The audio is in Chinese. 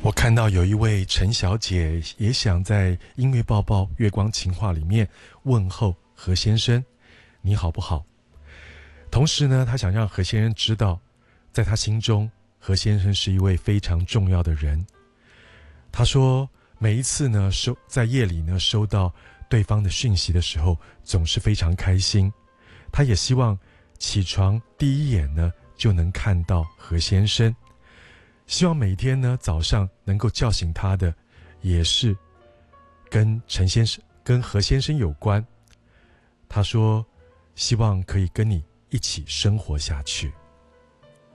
我看到有一位陈小姐也想在音乐抱抱月光情话里面问候何先生你好不好。同时呢，她想让何先生知道，在她心中何先生是一位非常重要的人。她说每一次呢在夜里呢收到对方的讯息的时候总是非常开心。她也希望起床第一眼呢就能看到何先生，希望每天呢早上能够叫醒他的也是跟何先生有关。他说希望可以跟你一起生活下去。